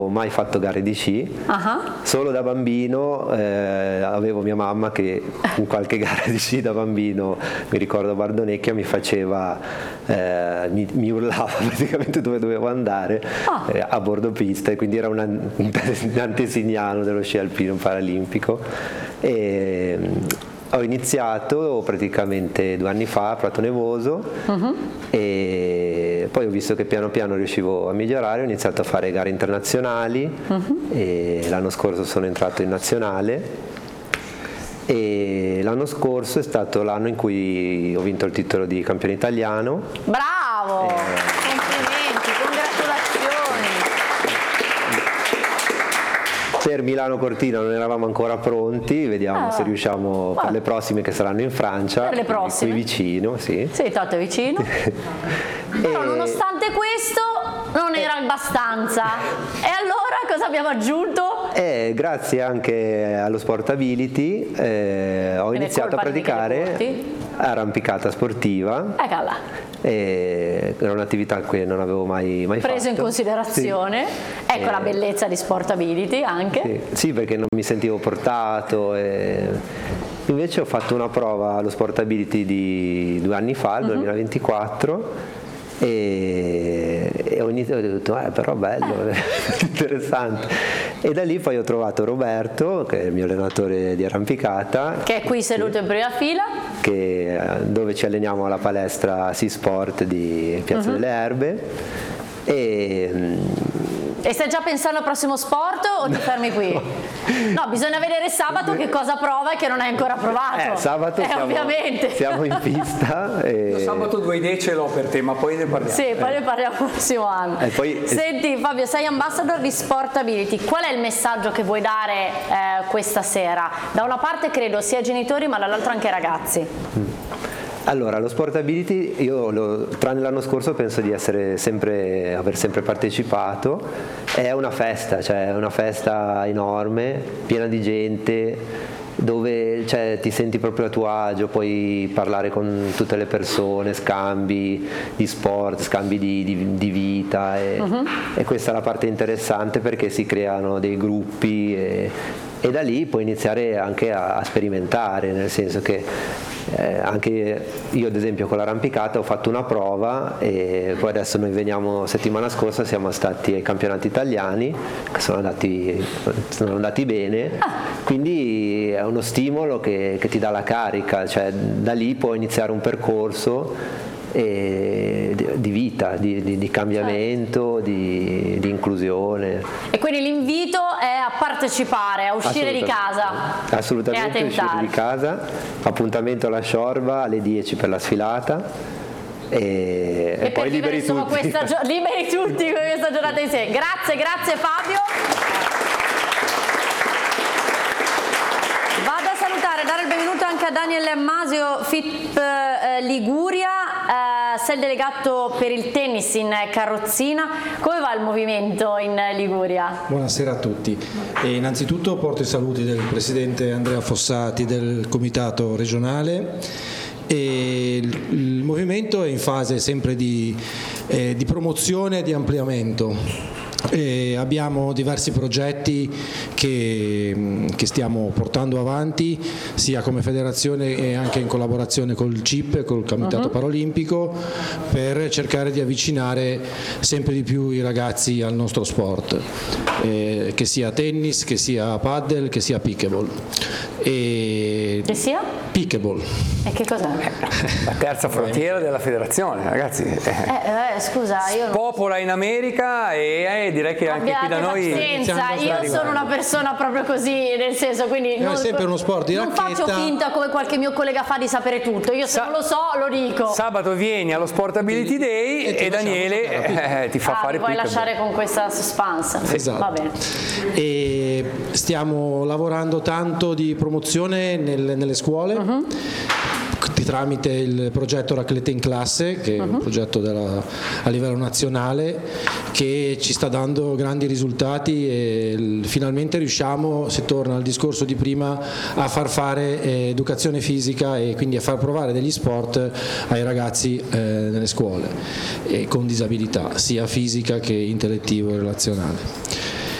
mai fatto gare di sci, solo da bambino avevo mia mamma che in qualche gara di sci da bambino, mi ricordo a Bardonecchia, mi faceva, mi urlava praticamente dove dovevo andare a bordo pista, e quindi era un antesignano dello sci alpino paralimpico. E ho iniziato praticamente 2 anni fa a Prato Nevoso, e poi ho visto che piano piano riuscivo a migliorare, ho iniziato a fare gare internazionali, e l'anno scorso sono entrato in nazionale, e l'anno scorso è stato l'anno in cui ho vinto il titolo di campione italiano. Bravo! Complimenti, congratulazioni! Per Milano Cortina non eravamo ancora pronti, vediamo se riusciamo per le prossime che saranno in Francia, per le prossime. qui vicino, sì. Sì, tanto è vicino. Però nonostante questo non era abbastanza. E allora cosa abbiamo aggiunto? Grazie anche allo Sportability ho iniziato a praticare arrampicata sportiva. Eccola. Era un'attività che non avevo mai preso fatto. In considerazione, sì. Ecco la bellezza di Sportability anche. Sì, perché non mi sentivo portato. Invece ho fatto una prova allo Sportability di 2 anni fa, il 2024, e ho detto però bello, interessante, e da lì poi ho trovato Roberto, che è il mio allenatore di arrampicata, che è qui seduto in prima fila, dove ci alleniamo alla palestra Sea Sport di Piazza delle Erbe. E stai già pensando al prossimo sport o ti fermi qui? No, bisogna vedere sabato che cosa prova e che non hai ancora provato. Sabato siamo in pista. Sabato 2 idee ce l'ho per te, ma poi ne parliamo. Sì, poi ne parliamo il prossimo anno. Senti Fabio, sei ambassador di Sportability, qual è il messaggio che vuoi dare questa sera? Da una parte credo sia ai genitori, ma dall'altra anche ai ragazzi. Allora, lo Sportability, io tranne l'anno scorso penso di aver sempre partecipato. È una festa, cioè è una festa enorme, piena di gente, dove ti senti proprio a tuo agio, puoi parlare con tutte le persone, scambi di sport, scambi di vita, e questa è la parte interessante, perché si creano dei gruppi e da lì puoi iniziare anche a sperimentare, nel senso che anche io ad esempio con l'arrampicata ho fatto una prova, e poi adesso noi veniamo, settimana scorsa siamo stati ai campionati italiani che sono andati bene, quindi è uno stimolo che ti dà la carica, cioè da lì puoi iniziare un percorso di vita, di cambiamento, di inclusione. E quindi l'invito è a partecipare, a uscire di casa. Assolutamente, uscire di casa. Appuntamento alla Sciorba alle 10 per la sfilata. E poi liberi tutti. Liberi tutti con questa giornata insieme. Grazie Fabio. Vado a salutare, dare il benvenuto anche a Daniel Masio, FIP Liguria, sei il delegato per il tennis in carrozzina. Come va il movimento in Liguria? Buonasera a tutti. Innanzitutto porto i saluti del presidente Andrea Fossati del comitato regionale. E il movimento è in fase sempre di promozione e di ampliamento. Abbiamo diversi progetti che stiamo portando avanti sia come federazione e anche in collaborazione col CIP, col Comitato Paralimpico, per cercare di avvicinare sempre di più i ragazzi al nostro sport, che sia tennis, che sia paddle, che sia pickleball. Che sia? Pickleball. E che cos'è? La terza frontiera della federazione, ragazzi. Scusa, io popola in America e direi che anche qui da noi. Pazienza, io sono una persona proprio così, nel senso, quindi è sempre uno sport di non racchetta. faccio finta come qualche mio collega fa di sapere tutto. Io se non lo so lo dico. Sabato vieni allo Sportability Day e Daniele ti fa fare puoi pickleball. lasciare con questa suspense. Esatto. Va bene. E stiamo lavorando tanto di promozione nelle scuole, tramite il progetto Raclette in classe, che è un progetto a livello nazionale che ci sta dando grandi risultati, e finalmente riusciamo, se torna al discorso di prima, a far fare educazione fisica e quindi a far provare degli sport ai ragazzi nelle scuole con disabilità sia fisica che intellettivo e relazionale.